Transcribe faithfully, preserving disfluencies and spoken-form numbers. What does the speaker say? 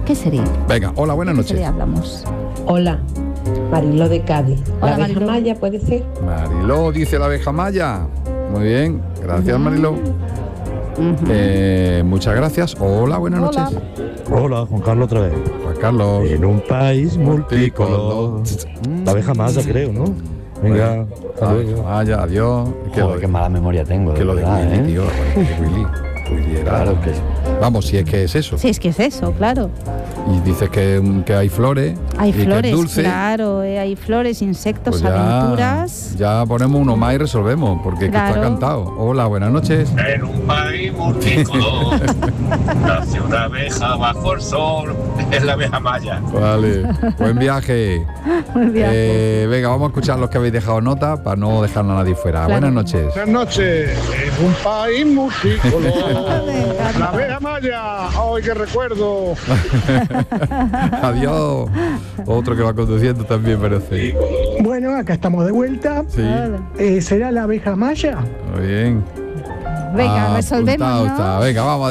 ¿Qué sería? Venga, hola, buenas ¿Qué noches. sería hablamos? Hola, Mariló de Cádiz. Hola, ¿La abeja Mariló. maya puede ser? Mariló, dice la abeja maya. Muy bien, gracias, Mariló. Ujú. Eh, muchas gracias. Hola, buenas Hola. noches. Hola, Juan Carlos otra vez. Juan Carlos. En un país multicolor. La abeja maya, creo, ¿no? Venga, hasta La luego. abeja maya, adiós. Que Joder, lo, qué mala memoria tengo, que de lo de verdad, Willy, ¿eh? tío. Bueno, que Willy. Willy era- Claro que sí. Vamos, si es que es eso. Sí, es que es eso, claro. Y dices que, que hay flores. Hay y que es flores, dulce. claro, eh, hay flores, insectos, Pues ya, aventuras. ya ponemos uno más y resolvemos, porque es que está Claro. cantado. Hola, buenas noches. En un país multicolor nace una abeja bajo el sol, es la abeja maya. Vale, buen viaje. Muy bien. Eh, venga, vamos a escuchar los que habéis dejado nota para no dejar a nadie fuera. Claro. Buenas noches. Buenas noches, en un país multicolor. Me encanta. La abeja maya, ¡ay, qué recuerdo! Adiós. Otro que va conduciendo también parece. Bueno, acá estamos de vuelta. Sí, Hola. Eh, ¿Será la abeja maya? muy bien. Venga, resolvemos, Apuntado ¿no? está. Venga, vamos.